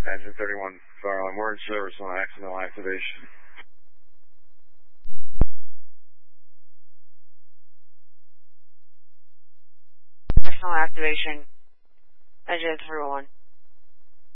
Engine 31, fire alarm warning service on accidental activation. Accidental activation. Engine 31.